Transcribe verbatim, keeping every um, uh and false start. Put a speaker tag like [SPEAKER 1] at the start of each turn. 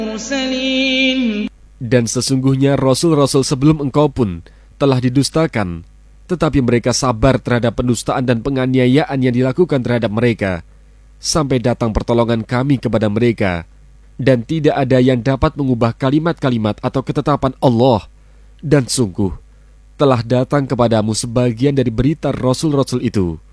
[SPEAKER 1] Dan sesungguhnya Rasul-Rasul sebelum engkau pun telah didustakan, tetapi mereka sabar terhadap pendustaan dan penganiayaan yang dilakukan terhadap mereka, sampai datang pertolongan kami kepada mereka, dan tidak ada yang dapat mengubah kalimat-kalimat atau ketetapan Allah. Dan sungguh, telah datang kepadamu sebagian dari berita Rasul-Rasul itu,